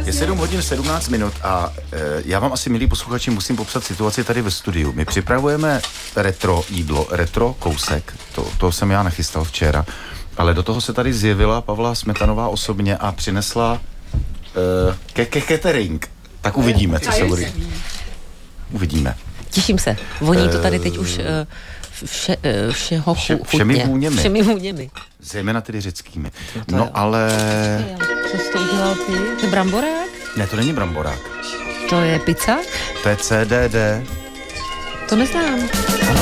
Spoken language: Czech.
Je 7 hodin 17 minut a já vám asi, milí posluchači, musím popsat situaci tady ve studiu. My připravujeme retro jídlo, retro kousek, to jsem já nachystal včera, ale do toho se tady zjevila Pavla Smetanová osobně a přinesla catering. Tak uvidíme, co se bude. Uvidíme. Těším se. Voní to tady teď už všeho všemi vůněmi. Zejména tedy řeckými. No ale... Co jsi to udělal ty? To je bramborák? Ne, to není bramborák. To je pizza? To je CDD. To neznám.